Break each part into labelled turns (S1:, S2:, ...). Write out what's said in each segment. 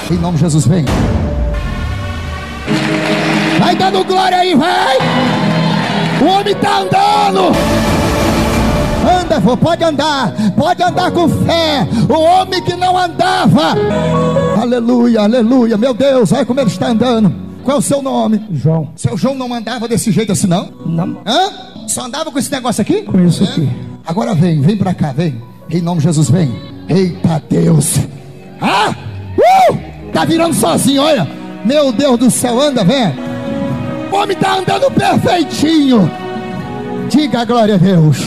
S1: Em nome de Jesus, vem. Vai dando glória aí, vai. O homem está andando. Anda, pode andar com fé. O homem que não andava. Aleluia, aleluia. Meu Deus, olha como ele está andando. Qual é o seu nome?
S2: João.
S1: Seu João não andava desse jeito assim, não?
S2: Não.
S1: Hã? Só andava com esse negócio aqui?
S2: Com isso aqui.
S1: Agora vem pra cá, vem. Em nome de Jesus, vem. Eita Deus. Tá virando sozinho, olha. Meu Deus do céu, anda, vem. O homem tá andando perfeitinho. Diga a glória a Deus.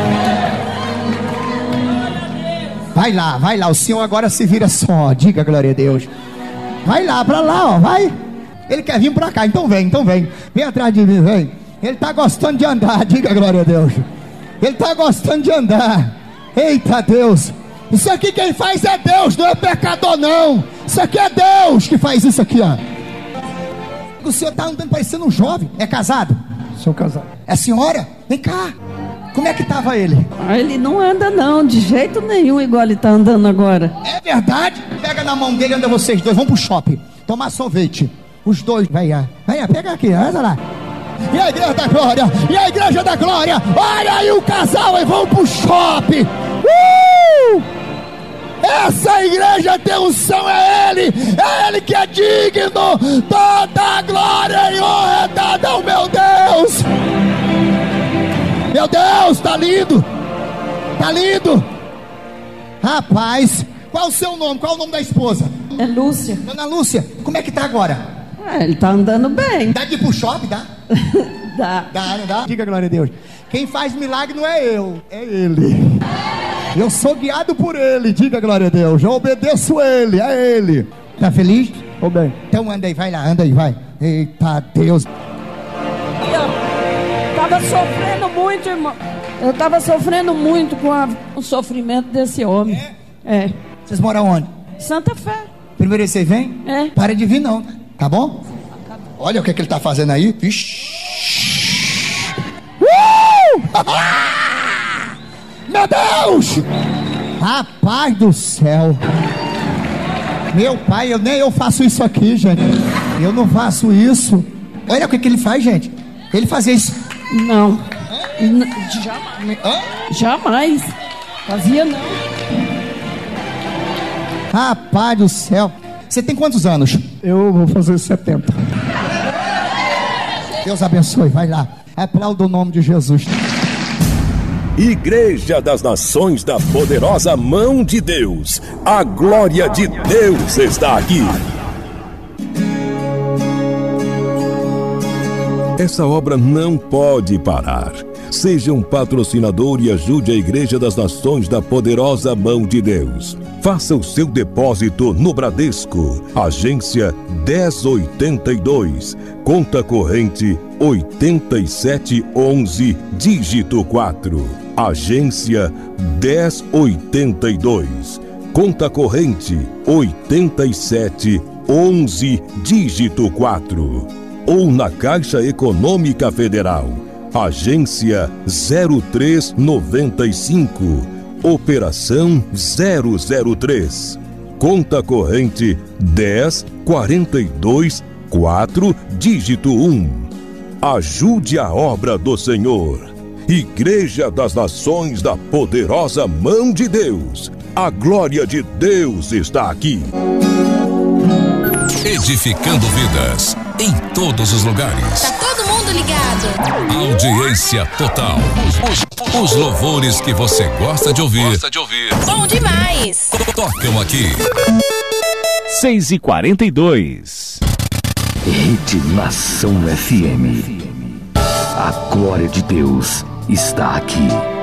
S1: Vai lá, o Senhor agora se vira só. Diga a glória a Deus. Vai lá, pra lá, ó, vai. Ele quer vir pra cá, então vem. Vem atrás de mim, vem. Ele tá gostando de andar, diga a glória a Deus. Ele tá gostando de andar. Eita Deus. Isso aqui quem faz é Deus, não é pecador não. Isso aqui é Deus que faz isso aqui, ó. O senhor tá andando parecendo um jovem. É casado?
S2: Sou casado.
S1: É senhora? Vem cá. Como é que tava ele?
S3: Ele não anda não, de jeito nenhum igual ele tá andando agora.
S1: É verdade? Pega na mão dele, anda vocês dois, vão pro shopping tomar sorvete. Os dois, vai, pega aqui, olha lá. E a igreja da glória, olha aí o casal e vão pro shopping. Essa igreja tem unção, é ele que é digno. Toda a glória e honra é dada ao meu Deus. Meu Deus, tá lindo. Rapaz, qual o seu nome? Qual o nome da esposa?
S3: É Lúcia.
S1: Dona Lúcia, como é que tá agora?
S3: Ele tá andando bem.
S1: Dá de ir pro shopping, dá?
S3: Dá.
S1: Não dá? Diga glória a Deus. Quem faz milagre não é eu, é ele. Eu sou guiado por ele, diga glória a Deus. Eu obedeço ele, é ele. Tá feliz?
S2: Tô bem.
S1: Então anda aí, vai lá, anda aí, vai. Eita Deus.
S3: Eu tava sofrendo muito, irmão. Eu tava sofrendo muito com o sofrimento desse homem. É.
S1: Vocês moram onde?
S3: Santa Fé.
S1: Primeiro vez você vem?
S3: É.
S1: Para de vir não, tá bom? Olha o que ele tá fazendo aí. Vixe. Meu Deus! Rapaz do céu. Meu pai, nem eu faço isso aqui, gente. Eu não faço isso. Olha o que ele faz, gente. Ele fazia isso.
S3: Não. Jamais. Fazia não.
S1: Rapaz do céu. Você tem quantos anos?
S2: Eu vou fazer 70.
S1: Deus abençoe, vai lá. Aplauda o nome de Jesus.
S4: Igreja das Nações da Poderosa Mão de Deus. A glória de Deus está aqui. Essa obra não pode parar. Seja um patrocinador e ajude a Igreja das Nações da Poderosa Mão de Deus. Faça o seu depósito no Bradesco, agência 1082, conta corrente 8711, dígito 4. Agência 1082, conta corrente 8711, dígito 4. Ou na Caixa Econômica Federal, agência 0395, operação 003, conta corrente 10424, dígito 1. Ajude a obra do Senhor. Igreja das Nações da Poderosa Mão de Deus. A glória de Deus está aqui.
S5: Edificando vidas em todos os lugares.
S6: Tá todo mundo ligado.
S5: Audiência total. Os louvores que você gosta de ouvir.
S6: Bom demais.
S5: Tocam aqui.
S7: 6h42.
S8: Rede Nação FM. A glória de Deus está aqui.